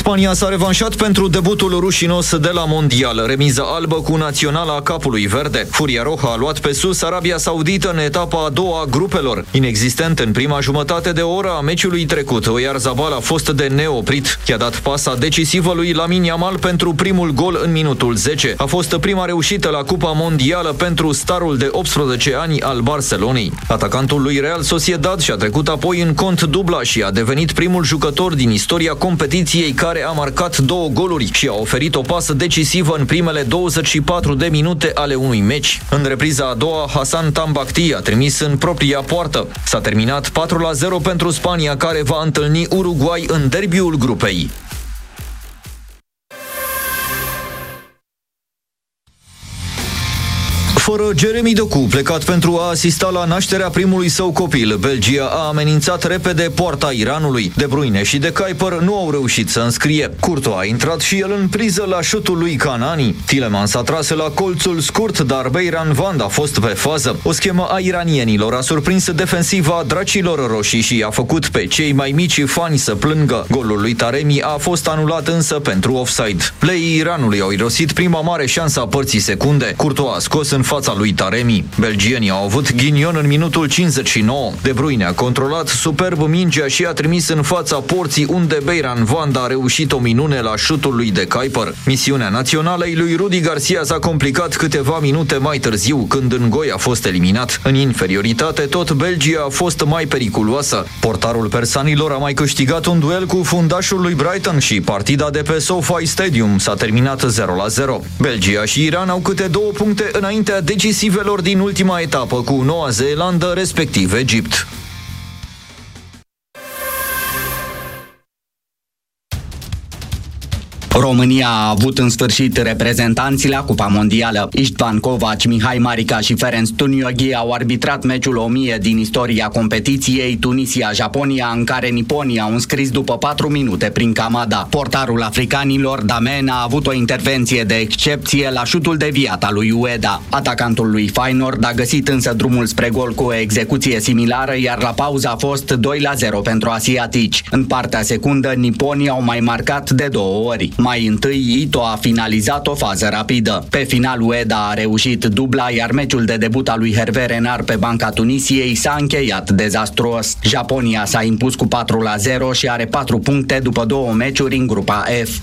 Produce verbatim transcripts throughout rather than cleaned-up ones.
Spania s-a revanșat pentru debutul rușinos de la Mondial, remiză albă cu Naționala Capului Verde. Furia Roja a luat pe sus Arabia Saudită în etapa a doua a grupelor. Inexistent în prima jumătate de oră a meciului trecut, Oyarzabal a fost de neoprit. I-a dat pasa decisivă lui Lamine Yamal pentru primul gol în minutul zece. A fost prima reușită la Cupa Mondială pentru starul de optsprezece ani al Barcelonei. Atacantul lui Real Sociedad și-a trecut apoi în cont dubla și a devenit primul jucător din istoria competiției care a marcat două goluri și a oferit o pasă decisivă în primele douăzeci și patru de minute ale unui meci. În repriza a doua, Hassan Tambakti a trimis în propria poartă. S-a terminat patru la zero pentru Spania, care va întâlni Uruguay în derbiul grupei. Fără Jeremy Doku, plecat pentru a asista la nașterea primului său copil, Belgia a amenințat repede poarta Iranului. De Bruyne și de Kuiper nu au reușit să înscrie. Courtois a intrat și el în priză la șutul lui Kanani. Tielemans a tras la colțul scurt, dar Beiranvand a fost pe fază. O schemă a iranienilor a surprins defensiva dracilor roșii și a făcut pe cei mai mici fani să plângă. Golul lui Taremi a fost anulat însă pentru offside. Leii Iranului au irosit prima mare șansă a părții secunde. Courtois a scos în fața lui Taremi. Belgienii au avut ghinion în minutul cincizeci și nouă. De Bruyne a controlat superb mingea și a trimis în fața porții, unde Beiranvand a reușit o minune la șutul lui de Kuiper. Misiunea naționalei lui Rudi Garcia s-a complicat câteva minute mai târziu, când Ngoi a fost eliminat. În inferioritate, tot Belgia a fost mai periculoasă. Portarul persanilor a mai câștigat un duel cu fundașul lui Brighton și partida de pe SoFi Stadium s-a terminat zero la zero. Belgia și Iran au câte două puncte înaintea decisivelor din ultima etapă cu Noua Zeelandă, respectiv Egipt. România a avut în sfârșit reprezentanții la Cupa Mondială. Istvan Kovac, Mihai Marica și Ferenc Tunioghi au arbitrat meciul o mie din istoria competiției Tunisia-Japonia, în care niponii au înscris după patru minute prin Kamada. Portarul africanilor, Damen, a avut o intervenție de excepție la șutul deviat al lui Ueda. Atacantul lui Feyenoord a găsit însă drumul spre gol cu o execuție similară, iar la pauză a fost doi la zero pentru asiatici. În partea secundă, niponii au mai marcat de două ori. Mai întâi, Ito a finalizat o fază rapidă. Pe final, Ueda a reușit dubla, iar meciul de debut al lui Hervé Renard pe banca Tunisiei s-a încheiat dezastruos. Japonia s-a impus cu patru la zero și are patru puncte după două meciuri în grupa F.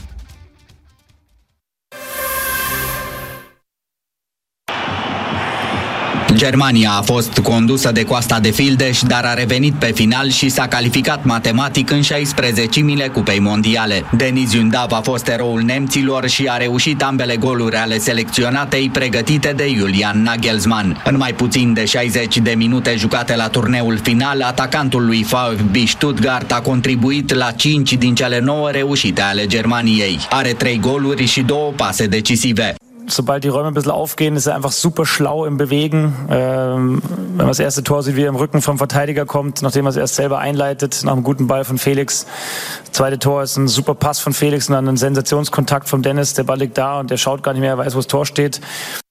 Germania a fost condusă de Coasta de Fildeș, dar a revenit pe final și s-a calificat matematic în șaisprezecimile Cupei Mondiale. Denis Undav a fost eroul nemților și a reușit ambele goluri ale selecționatei pregătite de Julian Nagelsmann. În mai puțin de șaizeci de minute jucate la turneul final, atacantul lui VfB Stuttgart a contribuit la cinci din cele nouă reușite ale Germaniei. Are trei goluri și două pase decisive. Sobald die Räume ein bisschen aufgehen, ist er einfach super schlau im Bewegen. Ähm, wenn man das erste Tor sieht, wie er im Rücken vom Verteidiger kommt, nachdem er es erst selber einleitet, nach einem guten Ball von Felix. Das zweite Tor ist ein super Pass von Felix und dann ein Sensationskontakt von Dennis. Der Ball liegt da und der schaut gar nicht mehr, er weiß, wo das Tor steht.